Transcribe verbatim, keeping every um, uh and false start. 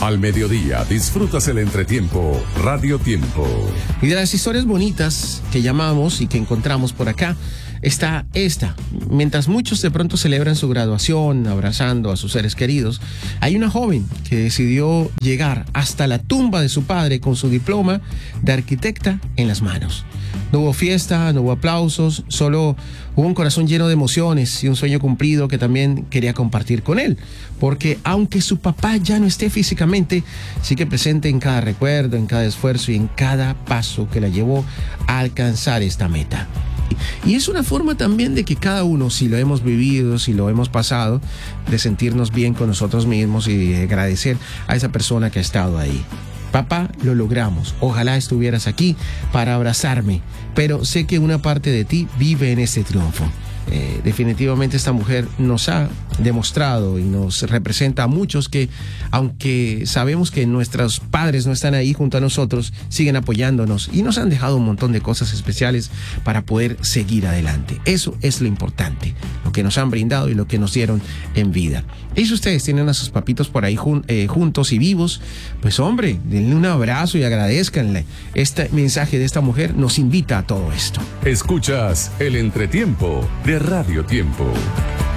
Al mediodía disfrutas el entretiempo Radio Tiempo. Y de las historias bonitas que llamamos y que encontramos por acá, está esta. Mientras muchos de pronto celebran su graduación, abrazando a sus seres queridos, hay una joven que decidió llegar hasta la tumba de su padre con su diploma de arquitecta en las manos. No hubo fiesta, no hubo aplausos, solo hubo un corazón lleno de emociones y un sueño cumplido que también quería compartir con él. Porque aunque su papá ya no esté físicamente, sigue presente en cada recuerdo, en cada esfuerzo y en cada paso que la llevó a alcanzar esta meta. Y es una forma también de que cada uno, si lo hemos vivido, si lo hemos pasado, de sentirnos bien con nosotros mismos y de agradecer a esa persona que ha estado ahí. Papá, lo logramos. Ojalá estuvieras aquí para abrazarme, pero sé que una parte de ti vive en este triunfo. Eh, definitivamente esta mujer nos ha demostrado y nos representa a muchos que, aunque sabemos que nuestros padres no están ahí junto a nosotros, siguen apoyándonos y nos han dejado un montón de cosas especiales para poder seguir adelante. Eso es lo importante, lo que nos han brindado y lo que nos dieron en vida. Y si ustedes tienen a sus papitos por ahí jun- eh, juntos y vivos, pues hombre, denle un abrazo y agradezcanle. Este mensaje de esta mujer nos invita a todo esto. Escuchas el entretiempo de Radio Tiempo.